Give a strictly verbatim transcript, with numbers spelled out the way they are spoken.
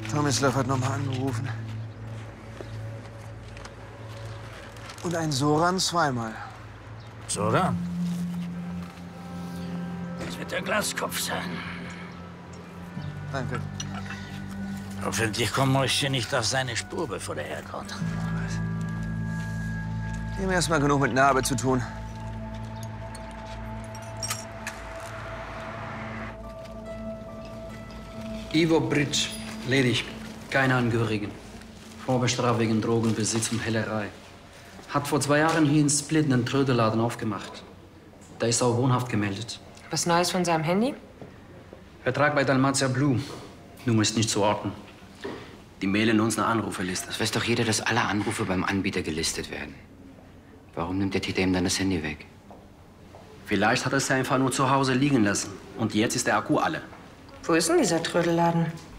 Tomislav hat nochmal angerufen. Und ein Soran zweimal. Soran? Das wird der Glaskopf sein. Danke. Hoffentlich kommt Mäuschen nicht auf seine Spur, bevor er herkommt. Die haben erstmal genug mit Narbe zu tun. Ivo Bridge, ledig, keine Angehörigen. Vorbestraft wegen Drogenbesitz und Hellerei. Hat vor zwei Jahren hier in Split einen Trödelladen aufgemacht. Da ist auch wohnhaft gemeldet. Was Neues von seinem Handy? Vertrag bei Dalmatia Blue. Nummer ist nicht zu orten. Die mailen uns eine Anrufeliste. Das weiß doch jeder, dass alle Anrufe beim Anbieter gelistet werden. Warum nimmt der Täter ihm dann das Handy weg? Vielleicht hat er es ja einfach nur zu Hause liegen lassen. Und jetzt ist der Akku alle. Wo ist denn dieser Trödelladen?